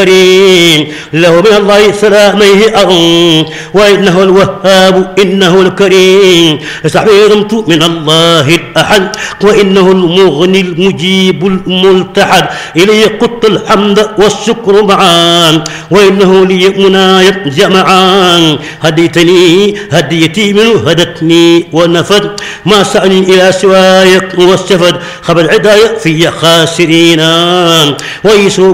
له من الله سلاميه وإنه الوهاب إنه الكريم استحفظت من الله الأحد وإنه المغني المجيب الملتحد إليه قدت الحمد والشكر معا وإنه لي منايا جمعا هديتني هديتي منه هدتني ونفد ما سأني إلى سواك واستفد خبر العداية في خاسرين ويسوع